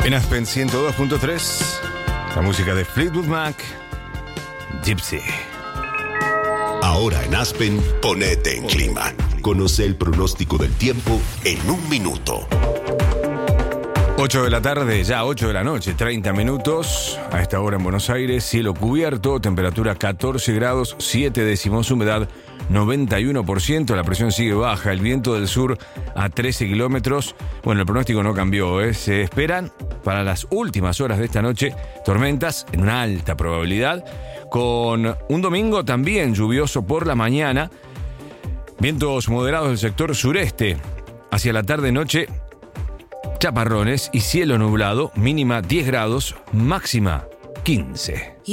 En Aspen 102.3, la música de Fleetwood Mac, Gypsy. Ahora en Aspen, ponete en clima. Conoce el pronóstico del tiempo en un minuto. 8 de la tarde, ya 8 de la noche, 30 minutos. A esta hora en Buenos Aires, cielo cubierto, temperatura 14 grados, 7 décimos, humedad 91%, la presión sigue baja, el viento del sur a 13 kilómetros. Bueno, el pronóstico no cambió, ¿eh? Se esperan para las últimas horas de esta noche tormentas en una alta probabilidad, con un domingo también lluvioso por la mañana, vientos moderados del sector sureste. Hacia la tarde-noche, chaparrones y cielo nublado, mínima 10 grados, máxima 15.